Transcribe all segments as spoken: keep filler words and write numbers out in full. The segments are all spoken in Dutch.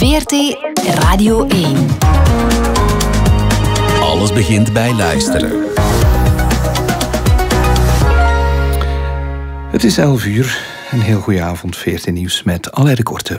V R T Radio één. Alles begint bij luisteren. Het is elf uur. Een heel goede avond, V R T Nieuws met Alain de Korte.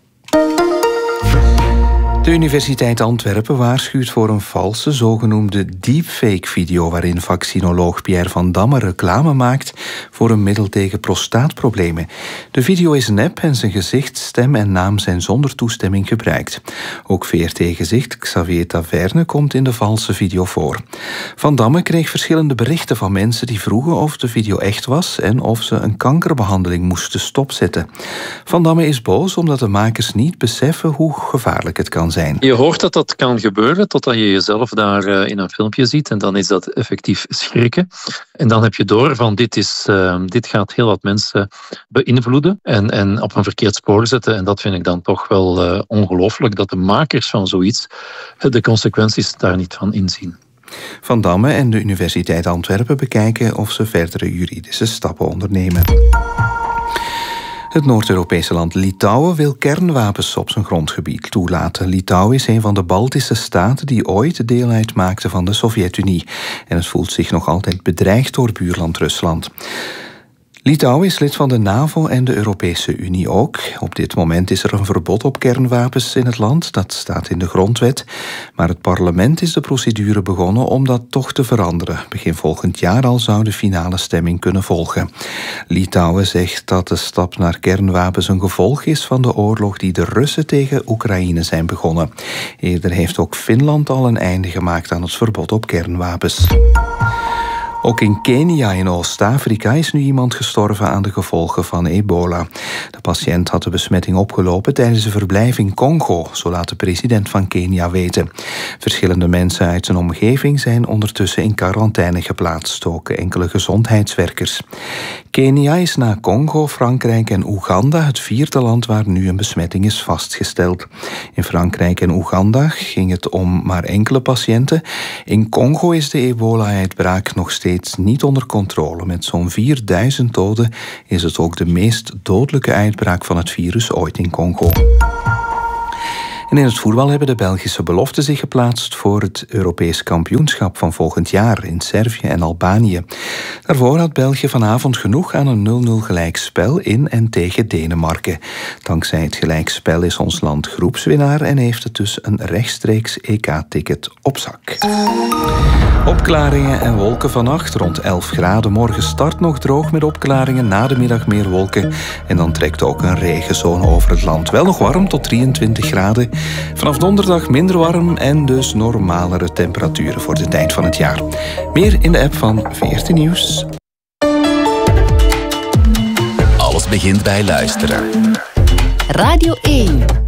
De Universiteit Antwerpen waarschuwt voor een valse, zogenoemde deepfake-video waarin vaccinoloog Pierre van Damme reclame maakt voor een middel tegen prostaatproblemen. De video is nep en zijn gezicht, stem en naam zijn zonder toestemming gebruikt. Ook V R T-gezicht Xavier Taverne komt in de valse video voor. Van Damme kreeg verschillende berichten van mensen die vroegen of de video echt was en of ze een kankerbehandeling moesten stopzetten. Van Damme is boos omdat de makers niet beseffen hoe gevaarlijk het kan zijn. Je hoort dat dat kan gebeuren totdat je jezelf daar uh, in een filmpje ziet en dan is dat effectief schrikken. En dan heb je door van dit, is, uh, dit gaat heel wat mensen beïnvloeden en, en op een verkeerd spoor zetten. En dat vind ik dan toch wel uh, ongelooflijk dat de makers van zoiets de consequenties daar niet van inzien. Van Damme en de Universiteit Antwerpen bekijken of ze verdere juridische stappen ondernemen. Het Noord-Europese land Litouwen wil kernwapens op zijn grondgebied toelaten. Litouwen is een van de Baltische staten die ooit deel uitmaakten van de Sovjet-Unie. En het voelt zich nog altijd bedreigd door buurland Rusland. Litouwen is lid van de NAVO en de Europese Unie ook. Op dit moment is er een verbod op kernwapens in het land. Dat staat in de grondwet. Maar het parlement is de procedure begonnen om dat toch te veranderen. Begin volgend jaar al zou de finale stemming kunnen volgen. Litouwen zegt dat de stap naar kernwapens een gevolg is van de oorlog die de Russen tegen Oekraïne zijn begonnen. Eerder heeft ook Finland al een einde gemaakt aan het verbod op kernwapens. Ook in Kenia in Oost-Afrika is nu iemand gestorven aan de gevolgen van ebola. De patiënt had de besmetting opgelopen tijdens een verblijf in Congo, zo laat de president van Kenia weten. Verschillende mensen uit zijn omgeving zijn ondertussen in quarantaine geplaatst, ook enkele gezondheidswerkers. Kenia is na Congo, Frankrijk en Oeganda het vierde land waar nu een besmetting is vastgesteld. In Frankrijk en Oeganda ging het om maar enkele patiënten. In Congo is de ebola-uitbraak nog steeds niet onder controle. Met zo'n vierduizend doden is het ook de meest dodelijke uitbraak van het virus ooit in Congo. En in het voetbal hebben de Belgische beloften zich geplaatst voor het Europees kampioenschap van volgend jaar in Servië en Albanië. Daarvoor had België vanavond genoeg aan een nul nul gelijkspel in en tegen Denemarken. Dankzij het gelijkspel is ons land groepswinnaar en heeft het dus een rechtstreeks E K-ticket op zak. Opklaringen en wolken vannacht, rond elf graden. Morgen start nog droog met opklaringen, na de middag meer wolken. En dan trekt ook een regenzone over het land. Wel nog warm, tot drieëntwintig graden. Vanaf donderdag minder warm en dus normalere temperaturen voor de tijd van het jaar. Meer in de app van V R T Nieuws. Alles begint bij luisteren. Radio één.